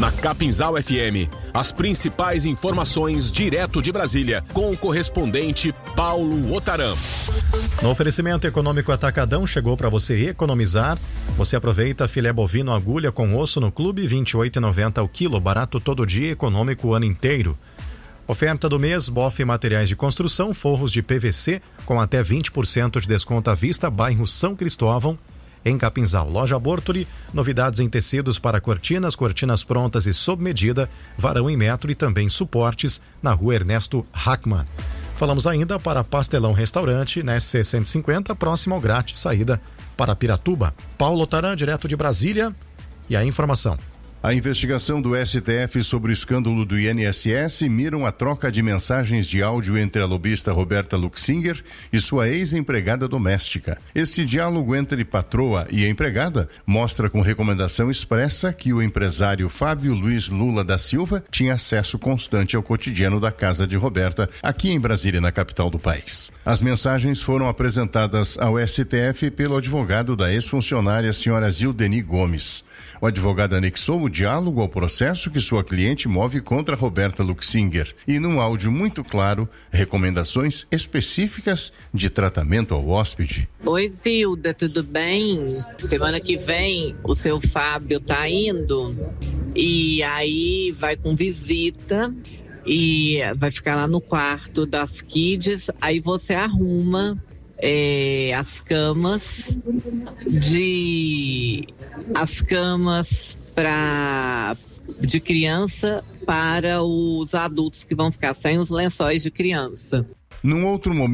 Na Capinzal FM, as principais informações direto de Brasília, com o correspondente Paulo Otaram. No oferecimento econômico Atacadão, chegou para você economizar. Você aproveita filé bovino agulha com osso no clube, R$ 28,90 ao quilo, barato todo dia, econômico o ano inteiro. Oferta do mês, Boff Materiais de Construção, forros de PVC com até 20% de desconto à vista, bairro São Cristóvão, em Capinzal. Loja Bortoli, novidades em tecidos para cortinas prontas e sob medida, varão em metro e também suportes na rua Ernesto Hackman. Falamos ainda para Pastelão Restaurante, na SC 150, próximo ao grátis, saída para Piratuba. Paulo Taran, direto de Brasília, e a informação. A investigação do STF sobre o escândalo do INSS miram a troca de mensagens de áudio entre a lobista Roberta Luxinger e sua ex-empregada doméstica. Esse diálogo entre patroa e empregada mostra com recomendação expressa que o empresário Fábio Luiz Lula da Silva tinha acesso constante ao cotidiano da casa de Roberta, aqui em Brasília, na capital do país. As mensagens foram apresentadas ao STF pelo advogado da ex-funcionária, senhora Zildeni Gomes. O advogado anexou o diálogo ao processo que sua cliente move contra Roberta Luxinger e, num áudio muito claro, recomendações específicas de tratamento ao hóspede. Oi, Zilda, tudo bem? Semana que vem o seu Fábio tá indo e aí vai com visita e vai ficar lá no quarto das kids, aí você arruma as camas de criança para os adultos que vão ficar sem os lençóis de criança. Num outro momento,